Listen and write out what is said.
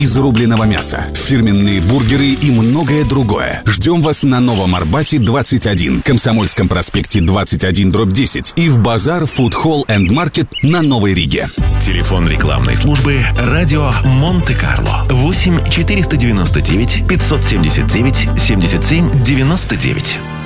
из рубленого мяса, фирменные бургеры и многое другое. Ждем вас на Новом Арбате 21, Комсомольском проспекте 21/10 и в Базар Food Hall and Market на Новой Риге. Телефон рекламной службы «Радио Монте-Карло» 8 499 579 77 99.